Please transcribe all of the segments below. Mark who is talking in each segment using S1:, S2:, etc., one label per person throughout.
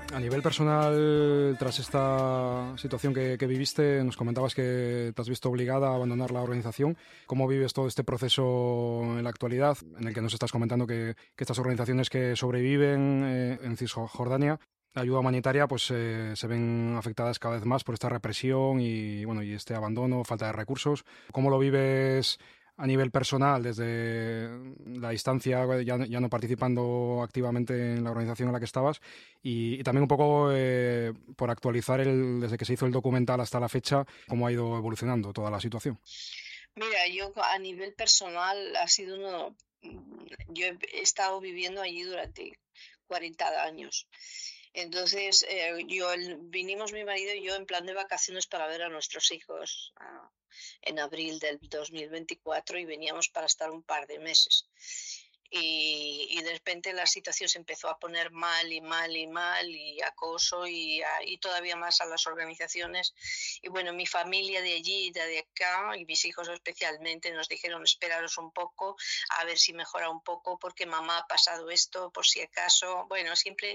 S1: A nivel personal, tras esta situación que viviste, nos comentabas que te has visto obligada a abandonar la organización. ¿Cómo vives todo este proceso en la actualidad, en el que nos estás comentando que estas organizaciones que sobreviven en Cisjordania, la ayuda humanitaria, pues se ven afectadas cada vez más por esta represión y, bueno, y este abandono, falta de recursos? ¿Cómo lo vives a nivel personal, desde la distancia, ya no participando activamente en la organización en la que estabas, y también un poco por actualizar desde que se hizo el documental hasta la fecha, cómo ha ido evolucionando toda la situación?
S2: Mira, yo a nivel personal ha sido uno, yo he estado viviendo allí durante 40 años. Entonces, vinimos mi marido y yo en plan de vacaciones para ver a nuestros hijos en abril del 2024 y veníamos para estar un par de meses. Y de repente la situación se empezó a poner mal y mal y mal y acoso y todavía más a las organizaciones. Y bueno, mi familia de allí, de acá y mis hijos especialmente nos dijeron esperaros un poco a ver si mejora un poco porque mamá ha pasado esto por si acaso. Bueno, siempre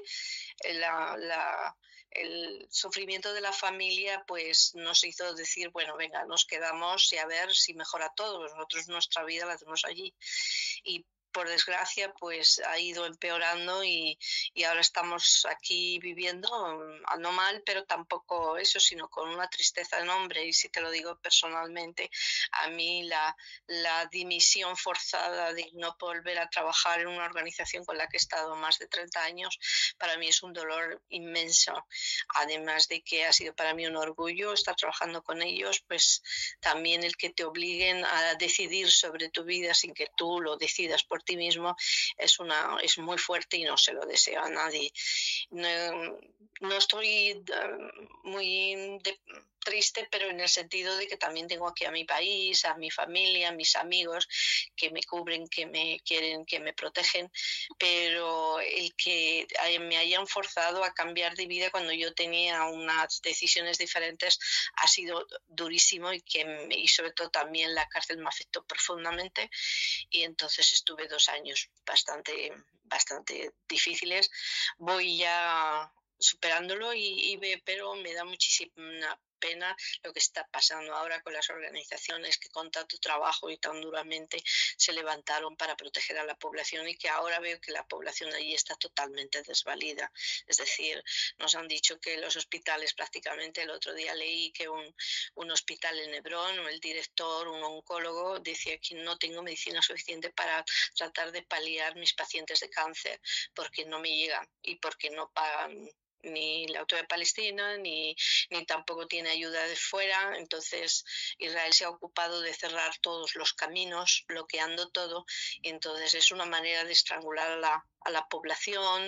S2: el sufrimiento de la familia pues nos hizo decir, bueno, venga, nos quedamos y a ver si mejora todo. Nosotros nuestra vida la tenemos allí. Y por desgracia, pues ha ido empeorando y ahora estamos aquí viviendo, no mal, pero tampoco eso, sino con una tristeza enorme. Y si te lo digo personalmente, a mí la dimisión forzada de no volver a trabajar en una organización con la que he estado más de 30 años, para mí es un dolor inmenso. Además de que ha sido para mí un orgullo estar trabajando con ellos, pues también el que te obliguen a decidir sobre tu vida sin que tú lo decidas por ti mismo es muy fuerte y no se lo deseo a nadie. No, no estoy muy triste, pero en el sentido de que también tengo aquí a mi país, a mi familia, a mis amigos que me cubren, que me quieren, que me protegen, pero el que me hayan forzado a cambiar de vida cuando yo tenía unas decisiones diferentes ha sido durísimo y sobre todo también la cárcel me afectó profundamente y entonces estuve 2 años bastante difíciles. Voy ya superándolo pero me da muchísima pena lo que está pasando ahora con las organizaciones que con tanto trabajo y tan duramente se levantaron para proteger a la población y que ahora veo que la población allí está totalmente desvalida. Es decir, nos han dicho que los hospitales prácticamente, el otro día leí que un hospital en Hebrón, el director, un oncólogo, decía que no tengo medicina suficiente para tratar de paliar mis pacientes de cáncer porque no me llegan y porque no pagan ni la Autoridad Palestina ni tampoco tiene ayuda de fuera. Entonces Israel se ha ocupado de cerrar todos los caminos, bloqueando todo, y entonces es una manera de estrangular a la población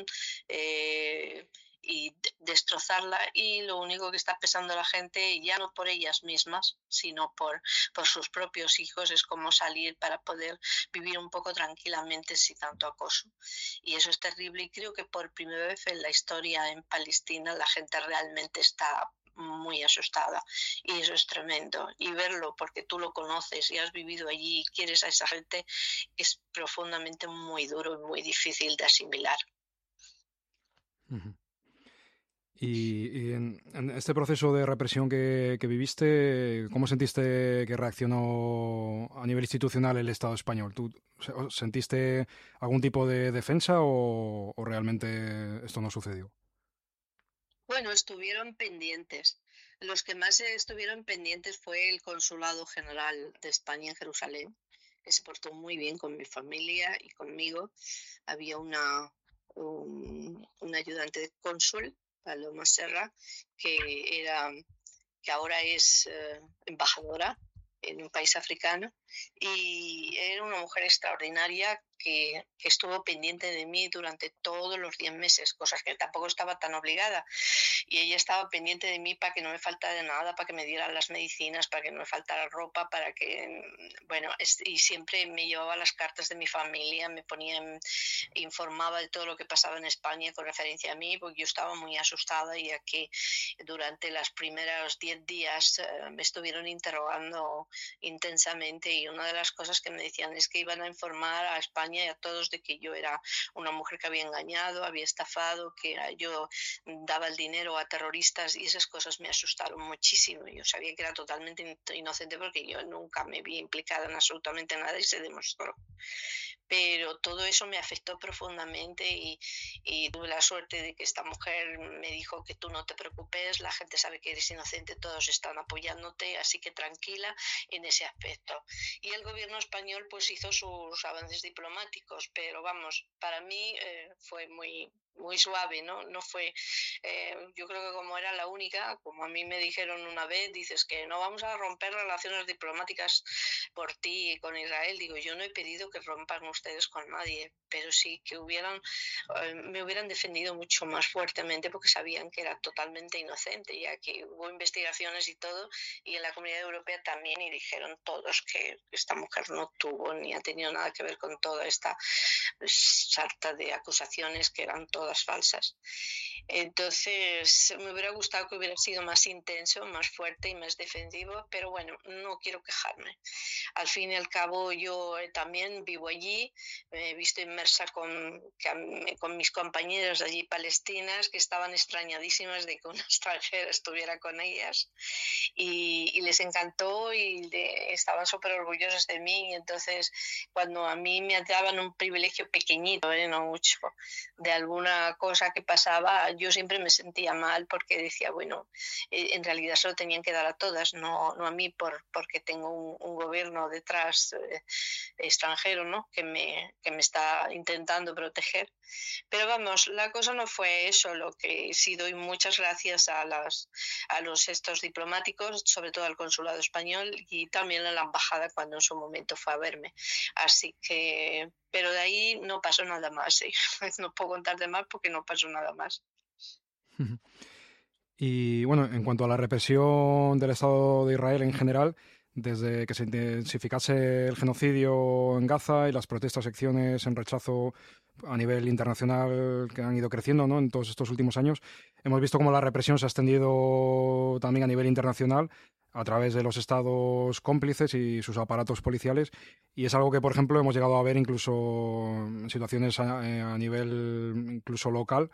S2: y destrozarla, y lo único que está pesando a la gente, ya no por ellas mismas, sino por sus propios hijos, es cómo salir para poder vivir un poco tranquilamente sin tanto acoso. Y eso es terrible y creo que por primera vez en la historia en Palestina la gente realmente está muy asustada y eso es tremendo, y verlo porque tú lo conoces y has vivido allí y quieres a esa gente es profundamente muy duro y muy difícil de asimilar.
S1: Ujú. Y en este proceso de represión que viviste, ¿cómo sentiste que reaccionó a nivel institucional el Estado español? ¿Tú sentiste algún tipo de defensa o realmente esto no sucedió?
S2: Bueno, estuvieron pendientes. Los que más estuvieron pendientes fue el Consulado General de España en Jerusalén, que se portó muy bien con mi familia y conmigo. Había un ayudante de cónsul, Paloma Serra, que era que ahora es embajadora en un país africano, y era una mujer extraordinaria que estuvo pendiente de mí durante todos los 10 meses, cosas que tampoco estaba tan obligada, y ella estaba pendiente de mí para que no me faltara nada, para que me dieran las medicinas, para que no me faltara ropa, para que, bueno, y siempre me llevaba las cartas de mi familia, me ponía, informaba de todo lo que pasaba en España con referencia a mí, porque yo estaba muy asustada, y aquí durante los primeros 10 días me estuvieron interrogando intensamente y una de las cosas que me decían es que iban a informar a España y a todos de que yo era una mujer que había engañado, había estafado, que yo daba el dinero a terroristas, y esas cosas me asustaron muchísimo. Yo sabía que era totalmente inocente porque yo nunca me vi implicada en absolutamente nada y se demostró. Pero todo eso me afectó profundamente y tuve la suerte de que esta mujer me dijo que tú no te preocupes, la gente sabe que eres inocente, todos están apoyándote, así que tranquila en ese aspecto. Y el gobierno español pues hizo sus avances diplomáticos, pero vamos, para mí fue muy suave, ¿no? No fue, yo creo que como era la única, como a mí me dijeron una vez, dices que no vamos a romper relaciones diplomáticas por ti y con Israel. Digo, yo no he pedido que rompan ustedes con nadie, pero sí que me hubieran defendido mucho más fuertemente porque sabían que era totalmente inocente, ya que hubo investigaciones y todo, y en la Comunidad Europea también, y dijeron todos que esta mujer no tuvo ni ha tenido nada que ver con toda esta sarta de acusaciones que eran todas falsas. Entonces, me hubiera gustado que hubiera sido más intenso, más fuerte y más defensivo, pero bueno, no quiero quejarme. Al fin y al cabo, yo también vivo allí, me he visto inmersa con mis compañeras allí palestinas, que estaban extrañadísimas de que una extranjera estuviera con ellas, y les encantó y estaban súper orgullosos de mí. Y entonces, cuando a mí me daban un privilegio pequeñito, no mucho, de alguna cosa que pasaba, yo siempre me sentía mal porque decía, bueno, en realidad se lo tenían que dar a todas, no a mí porque tengo un gobierno detrás extranjero, ¿no? que me está intentando proteger. Pero vamos, la cosa no fue eso. Lo que sí doy muchas gracias a los estos diplomáticos, sobre todo al consulado español y también a la embajada cuando en su momento fue a verme. Así que, pero de ahí no pasó nada más, ¿sí? No puedo contarte más porque no pasó nada más.
S1: Y bueno, en cuanto a la represión del Estado de Israel en general, desde que se intensificase el genocidio en Gaza y las protestas, acciones en rechazo a nivel internacional que han ido creciendo, ¿no?, en todos estos últimos años, hemos visto cómo la represión se ha extendido también a nivel internacional a través de los estados cómplices y sus aparatos policiales, y es algo que, por ejemplo, hemos llegado a ver incluso en situaciones a nivel incluso local,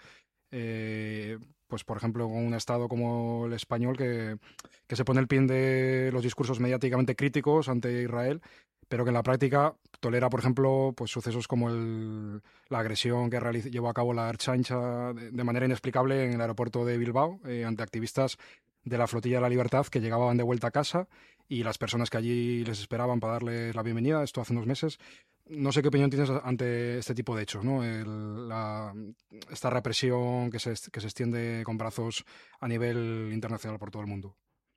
S1: pues por ejemplo con un estado como el español que se pone el pie de los discursos mediáticamente críticos ante Israel, pero que en la práctica tolera, por ejemplo, pues sucesos como la agresión que llevó a cabo la Ertzaintza de manera inexplicable en el aeropuerto de Bilbao ante activistas de la Flotilla de la Libertad que llegaban de vuelta a casa, y las personas que allí les esperaban para darles la bienvenida, esto hace unos meses. No sé qué opinión tienes ante este tipo de hechos, ¿no? Esta represión que se extiende con brazos a nivel internacional por todo el mundo.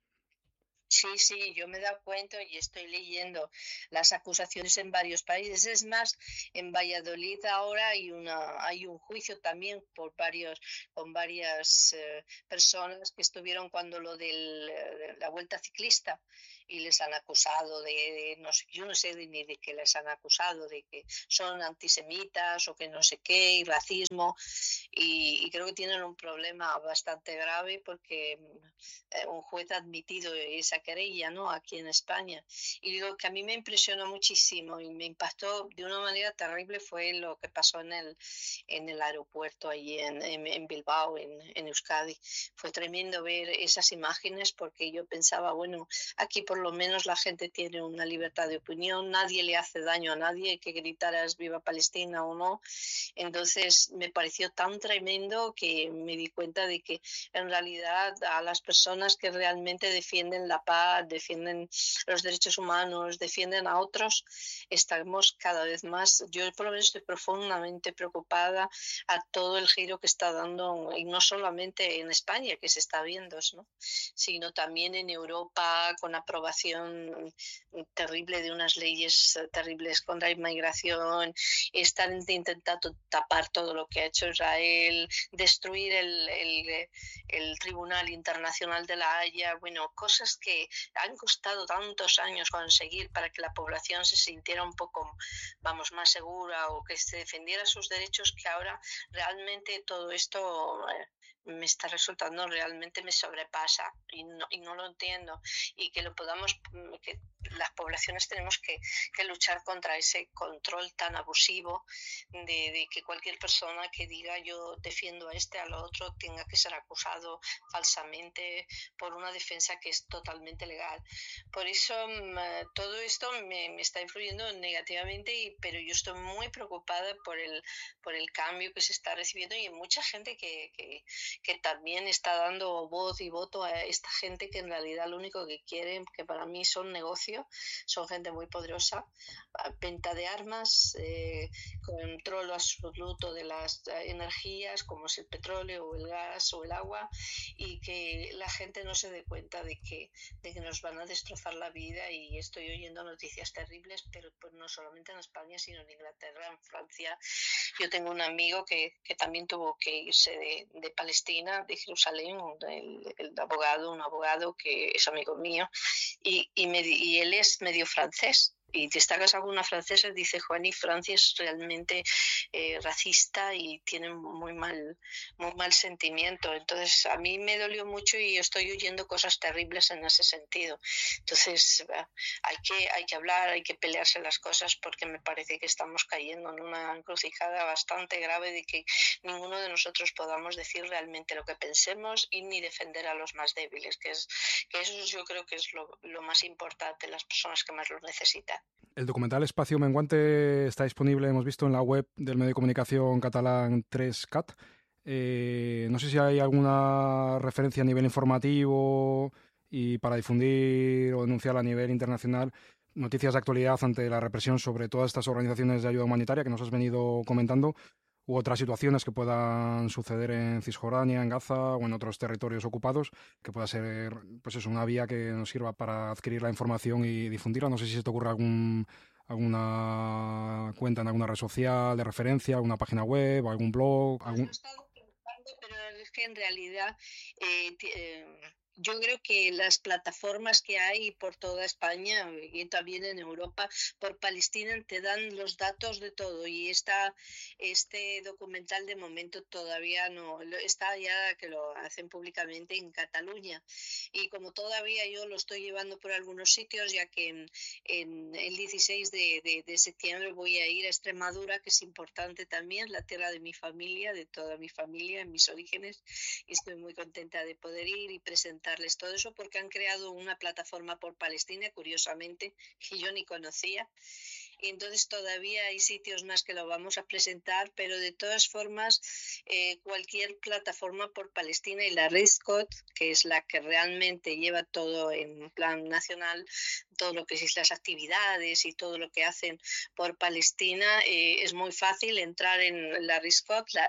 S2: Sí, yo me he dado cuenta y estoy leyendo las acusaciones en varios países. Es más, en Valladolid ahora hay un juicio también con varias personas que estuvieron cuando lo de la Vuelta Ciclista, y les han acusado no sé, yo no sé ni de qué les han acusado, de que son antisemitas o que no sé qué, y racismo, y creo que tienen un problema bastante grave porque un juez ha admitido esa querella, ¿no?, aquí en España. Y lo que a mí me impresionó muchísimo y me impactó de una manera terrible fue lo que pasó en el aeropuerto allí en Bilbao, en Euskadi. Fue tremendo ver esas imágenes porque yo pensaba, bueno, aquí por lo menos la gente tiene una libertad de opinión, nadie le hace daño a nadie, que gritaras viva Palestina o no. Entonces me pareció tan tremendo que me di cuenta de que en realidad a las personas que realmente defienden la paz, defienden los derechos humanos, defienden a otros, estamos cada vez más. Yo por lo menos estoy profundamente preocupada a todo el giro que está dando, y no solamente en España que se está viendo, ¿no?, sino también en Europa, con aprobación terrible de unas leyes terribles contra la inmigración. Están intentando tapar todo lo que ha hecho Israel, destruir el Tribunal Internacional de la Haya, bueno, cosas que han costado tantos años conseguir para que la población se sintiera un poco, vamos, más segura o que se defendiera sus derechos, que ahora realmente todo esto me está resultando, realmente me sobrepasa y no lo entiendo, y que que las poblaciones tenemos que luchar contra ese control tan abusivo de que cualquier persona que diga yo defiendo a este al otro tenga que ser acusado falsamente por una defensa que es totalmente legal. Por eso todo esto me está influyendo negativamente, pero yo estoy muy preocupada por el cambio que se está recibiendo, y hay mucha gente que también está dando voz y voto a esta gente que en realidad lo único que quieren, que para mí son negocios, son gente muy poderosa, venta de armas, control absoluto de las energías como es el petróleo o el gas o el agua, y que la gente no se dé cuenta de que nos van a destrozar la vida. Y estoy oyendo noticias terribles, pero pues no solamente en España, sino en Inglaterra, en Francia. Yo tengo un amigo que también tuvo que irse de Palestina, de Jerusalén, un abogado que es amigo mío, y él es medio francés. Y te está casado con una francesa, dice Juan, y Francia es realmente racista y tiene muy mal sentimiento. Entonces a mí me dolió mucho y estoy oyendo cosas terribles en ese sentido. Entonces hay que hablar, hay que pelearse las cosas, porque me parece que estamos cayendo en una encrucijada bastante grave de que ninguno de nosotros podamos decir realmente lo que pensemos y ni defender a los más débiles, que eso yo creo que es lo más importante, las personas que más lo necesitan.
S1: El documental Espacio Menguante está disponible, hemos visto, en la web del medio de comunicación catalán 3CAT. No sé si hay alguna referencia a nivel informativo y para difundir o denunciar a nivel internacional noticias de actualidad ante la represión sobre todas estas organizaciones de ayuda humanitaria que nos has venido comentando, u otras situaciones que puedan suceder en Cisjordania, en Gaza o en otros territorios ocupados, que pueda ser pues eso, una vía que nos sirva para adquirir la información y difundirla. No sé si se te ocurre alguna cuenta en alguna red social de referencia, alguna página web, algún blog.
S2: Lo he estado pensando, pero es que en realidad yo creo que las plataformas que hay por toda España y también en Europa por Palestina te dan los datos de todo, y este documental de momento todavía no está, ya que lo hacen públicamente en Cataluña, y como todavía yo lo estoy llevando por algunos sitios, ya que en el 16 de septiembre voy a ir a Extremadura, que es importante también, la tierra de mi familia, de toda mi familia, mis orígenes, y estoy muy contenta de poder ir y presentarles todo eso, porque han creado una plataforma por Palestina, curiosamente, que yo ni conocía. Y entonces todavía hay sitios más que lo vamos a presentar, pero de todas formas cualquier plataforma por Palestina, y la Red Scott, que es la que realmente lleva todo en plan nacional, todo lo que es las actividades y todo lo que hacen por Palestina, es muy fácil entrar en la Red Scott, la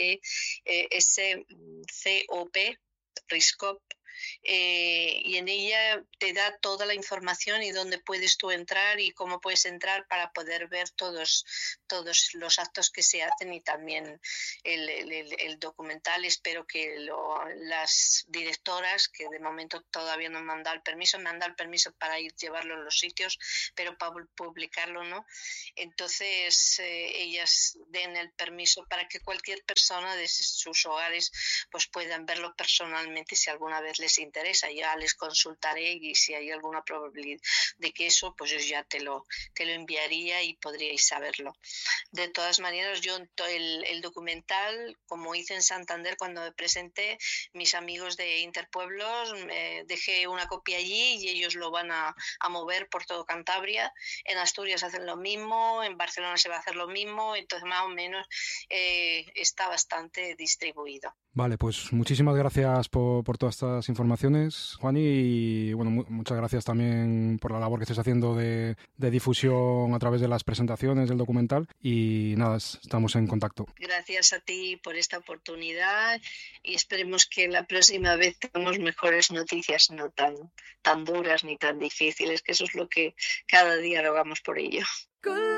S2: RESCOP, RISCOP, y en ella te da toda la información y dónde puedes tú entrar y cómo puedes entrar para poder ver todos los actos que se hacen, y también el documental. Espero que las directoras, que de momento todavía no me han dado el permiso, para llevarlo a los sitios, pero para publicarlo no. Entonces ellas den el permiso para que cualquier persona de sus hogares pues puedan verlo personalmente, si alguna vez les interesa. Ya les consultaré, y si hay alguna probabilidad de que eso, pues yo ya te lo enviaría y podríais saberlo. De todas maneras, yo el documental, como hice en Santander cuando me presenté, mis amigos de Interpueblos, dejé una copia allí y ellos lo van a mover por todo Cantabria. En Asturias hacen lo mismo, en Barcelona se va a hacer lo mismo, entonces más o menos está bastante distribuido.
S1: Vale, pues muchísimas gracias por todas estas informaciones, Juani, y bueno, muchas gracias también por la labor que estés haciendo de difusión a través de las presentaciones del documental, y nada, estamos en contacto.
S2: Gracias a ti por esta oportunidad, y esperemos que la próxima vez tengamos mejores noticias, no tan duras ni tan difíciles, que eso es lo que cada día rogamos por ello.